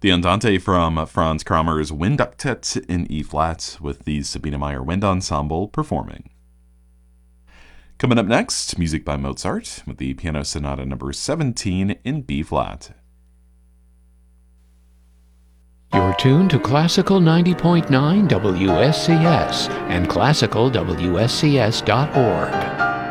The Andante from Franz Kramer's Wind Octet in E-flat with the Sabine Meyer Wind Ensemble performing. Coming up next, music by Mozart with the Piano Sonata number 17 in B-flat. You're tuned to Classical 90.9 WSCS and classicalwscs.org.